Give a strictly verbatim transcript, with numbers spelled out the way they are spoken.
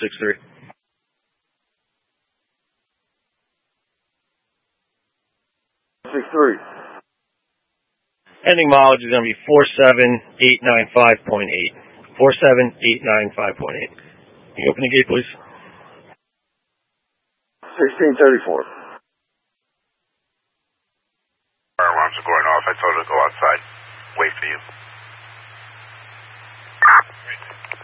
six three. six three. Ending mileage is going to be four seven eight nine five point eight. four seven eight nine five point eight. Can you open the gate, please? sixteen thirty-four. Fire alarms are going off. I told her to go outside. Wait for you.